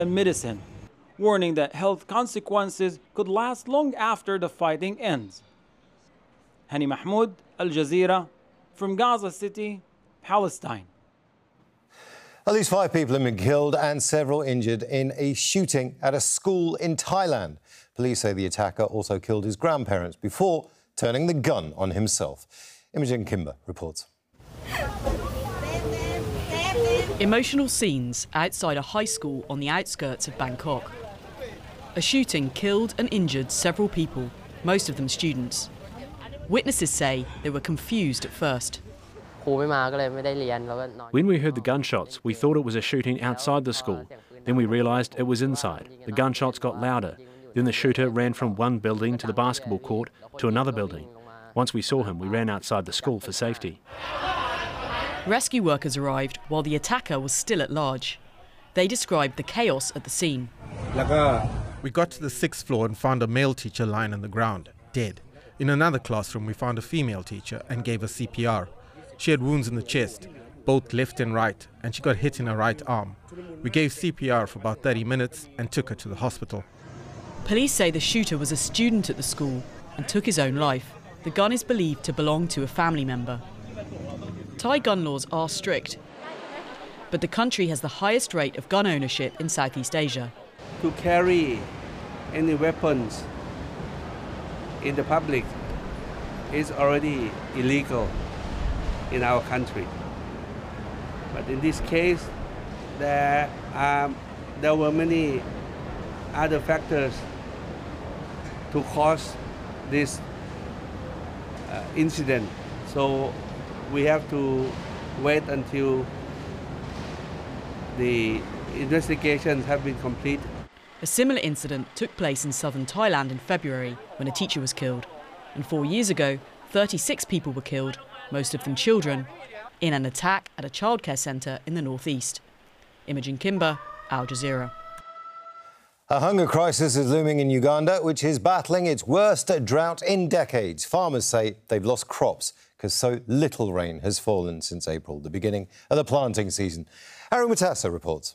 medicine, warning that health consequences could last long after the fighting ends. Hani Mahmoud, Al Jazeera, from Gaza City, Palestine. At least 5 people have been killed and several injured in a shooting at a school in Thailand. Police say the attacker also killed his grandparents before turning the gun on himself. Imogen Kimber reports. Emotional scenes outside a high school on the outskirts of Bangkok. A shooting killed and injured several people, most of them students. Witnesses say they were confused at first. When we heard the gunshots, we thought it was a shooting outside the school. Then we realised it was inside. The gunshots got louder. Then the shooter ran from one building to the basketball court to another building. Once we saw him, we ran outside the school for safety. Rescue workers arrived while the attacker was still at large. They described the chaos at the scene. We got to the 6th floor and found a male teacher lying on the ground, dead. In another classroom, we found a female teacher and gave her CPR. She had wounds in the chest, both left and right, and she got hit in her right arm. We gave CPR for about 30 minutes and took her to the hospital. Police say the shooter was a student at the school and took his own life. The gun is believed to belong to a family member. Thai gun laws are strict, but the country has the highest rate of gun ownership in Southeast Asia. To carry any weapons in the public is already illegal in our country. But in this case, there were many other factors to cause this incident. So we have to wait until the investigations have been completed. A similar incident took place in southern Thailand in February when a teacher was killed. And 4 years ago, 36 people were killed, most of them children, in an attack at a childcare centre in the northeast. Imogen Kimber, Al Jazeera. A hunger crisis is looming in Uganda, which is battling its worst drought in decades. Farmers say they've lost crops because so little rain has fallen since April, the beginning of the planting season. Aaron Mutasa reports.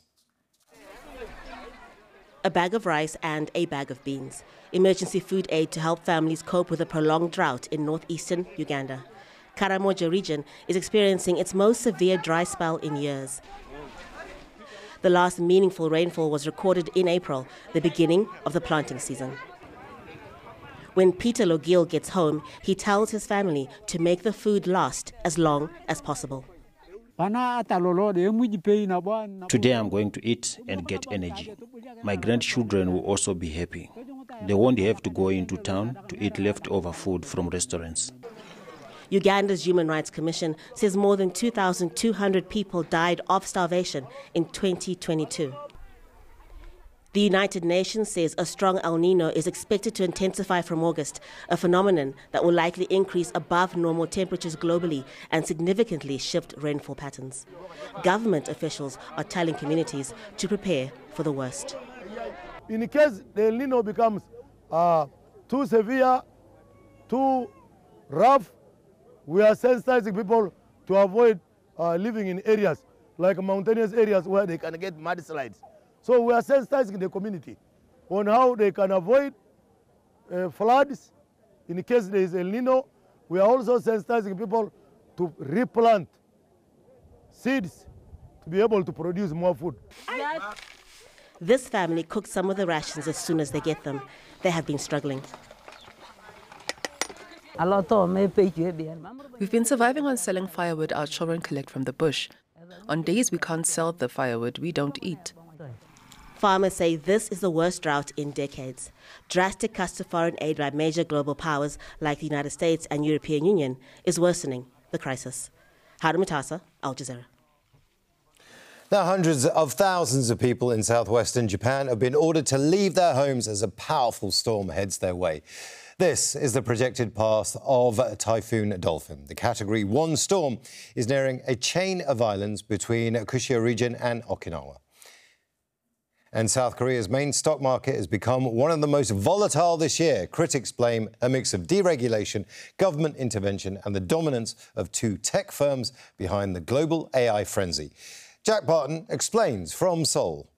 A bag of rice and a bag of beans. Emergency food aid to help families cope with a prolonged drought in northeastern Uganda. Karamoja region is experiencing its most severe dry spell in years. The last meaningful rainfall was recorded in April, the beginning of the planting season. When Peter Logil gets home, he tells his family to make the food last as long as possible. Today I'm going to eat and get energy. My grandchildren will also be happy. They won't have to go into town to eat leftover food from restaurants. Uganda's Human Rights Commission says more than 2,200 people died of starvation in 2022. The United Nations says a strong El Nino is expected to intensify from August, a phenomenon that will likely increase above normal temperatures globally and significantly shift rainfall patterns. Government officials are telling communities to prepare for the worst. In case the El Nino becomes too severe, too rough, we are sensitizing people to avoid living in areas like mountainous areas where they can get mudslides. So we are sensitizing the community on how they can avoid floods in case there is El Nino. We are also sensitizing people to replant seeds to be able to produce more food. This family cooks some of the rations as soon as they get them. They have been struggling. We've been surviving on selling firewood our children collect from the bush. On days we can't sell the firewood, we don't eat. Farmers say this is the worst drought in decades. Drastic cuts to foreign aid by major global powers like the United States and European Union is worsening the crisis. Haru Mutasa, Al Jazeera. Now, hundreds of thousands of people in southwestern Japan have been ordered to leave their homes as a powerful storm heads their way. This is the projected path of Typhoon Dolphin. The Category 1 storm is nearing a chain of islands between Kushio region and Okinawa. And South Korea's main stock market has become one of the most volatile this year. Critics blame a mix of deregulation, government intervention and the dominance of 2 tech firms behind the global AI frenzy. Jack Barton explains from Seoul.